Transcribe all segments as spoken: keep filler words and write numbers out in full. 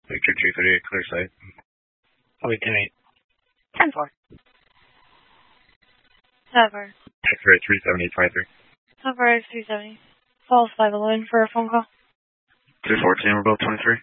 Victor two thirty-eight, clear site. I'll be ten eight. ten four. Tower. X-ray three seventy, twenty-three. Tower X three seventy. Falls five eleven for a phone call. two fourteen, we're both twenty-three.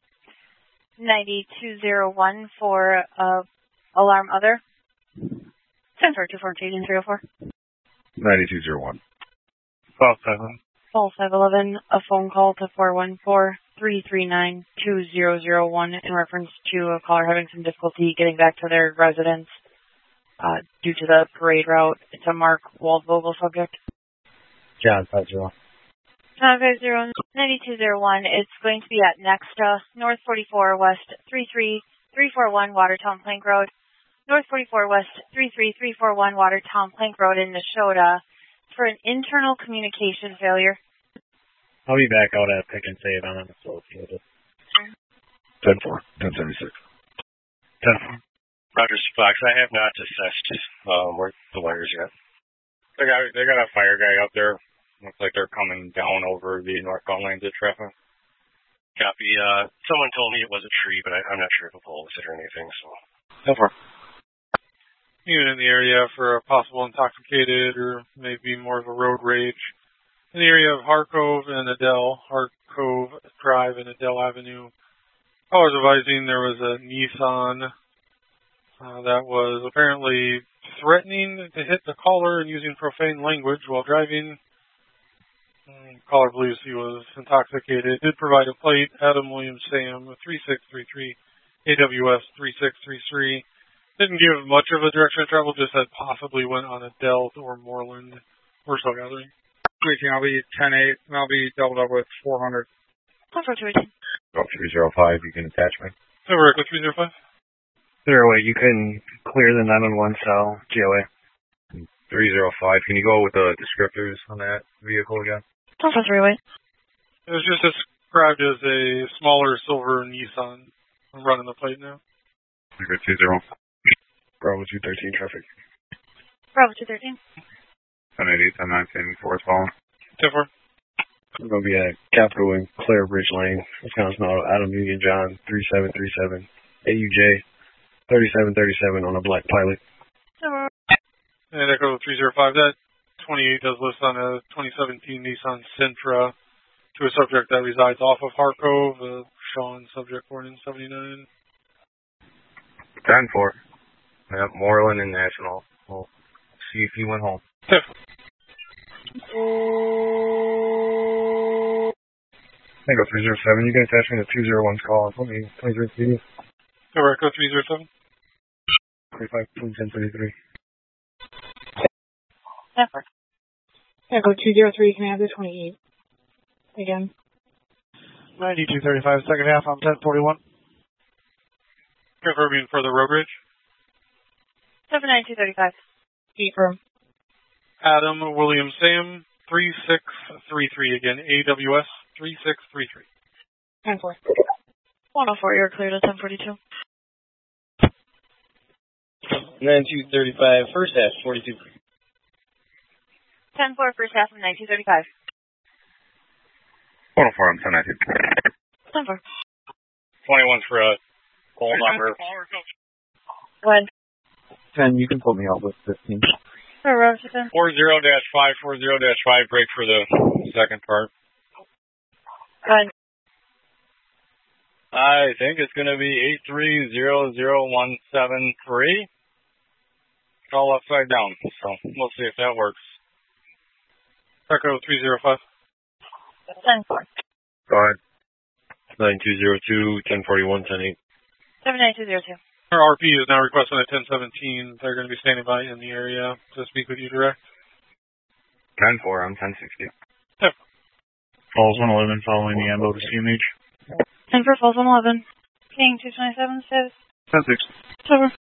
ninety two zero one for uh, alarm other. ten four two four two three oh four. ninety-two zero one. False five eleven. Falls five eleven, a phone call to four one four three three nine two zero zero one in reference to a caller having some difficulty getting back to their residence uh, due to the parade route. It's a Mark Waldvogel subject. John five zero. John five zero, ninety-two zero one. It's going to be at Nexta, North forty-four West three three three four one Watertown Plank Road. North forty-four West three three three four one Watertown Plank Road in Neshota for an internal communication failure. I'll be back out at Pick and Save. I'm unassociated. ten four, ten seventy-six. ten four. Roger Fox, I have not assessed um, where the wires yet. They got, they got a fire guy out there. Looks like they're coming down over the northbound lanes of traffic. Copy. Uh, someone told me it was a tree, but I, I'm not sure if a pole was it or anything. So. ten four. Even in the area for a possible intoxicated or maybe more of a road rage. In the area of Harcove and Adele, Harcove Drive and Adele Avenue, I was advising there was a Nissan uh, that was apparently threatening to hit the caller and using profane language while driving. The caller believes he was intoxicated. Did provide a plate, Adam Williams Sam, three six three three, A W S three six three three. Didn't give much of a direction of travel, just said possibly went on Adele or Moreland. We're still gathering. Speaking, I'll be ten eight, and I'll be doubled up with four hundred. ten four two eight. Oh, three zero five, you can attach me. Over Echo three zero five. Zero eight, you can clear the nine one one cell, G O A. three zero five, can you go with the descriptors on that vehicle again? ten four three eight. It was just described as a smaller silver Nissan. I'm running the plate now. two zero. Bravo two thirteen, traffic. Bravo two thirteen. ten eighty, ten nineteen, four is following. ten four. We're going to be at Capitol and Clare Bridge Lane, Wisconsin Auto, Adam Union John, three seven three seven, A U J, thirty-seven thirty-seven on a black Pilot. And Echo three zero five, that twenty-eight does list on a twenty seventeen Nissan Sentra to a subject that resides off of Harcove, uh, Sean, subject born in seventy-nine. ten four. Yep, Moreland and National. We'll see if he went home. ten Echo three zero seven, you can attach me to two zero one's call. twenty, twenty-three T V. Over Echo three zero seven. twenty-five, ten thirty-three. ten four. Echo two zero three, can I have the twenty-eight? Again. ninety-two thirty-five, second half, I'm ten forty-one. Confirming for the road rage. seven nine two three five. Confirm. Adam Williams Sam, three six three three. Again, A W S three six three three. ten four. one oh four, you're cleared at ten forty-two. ninety-two thirty-five, first half, forty-two. ten four, first half of nineteen thirty-five. one oh four, I'm ten nineteen. ten four. twenty-one for a call number. When? ten, you can put me out with fifteen. For Rochester. four zero dash five, four zero dash five, break for the second part. When? I think it's going to be eight three zero zero one seven three. It's all upside down, so we'll see if that works. Echo three zero five. ten four. Go ahead. nine two zero two, ten forty-one, ten eight. seven nine two zero two. Our R P is now requesting a ten seventeen. They're going to be standing by in the area to speak with you direct. ten four, I'm ten sixty. Yep. Falls one eleven following the ambo to C M H. ten four, Falls one eleven. King two twenty-seven, says. ten six. Over.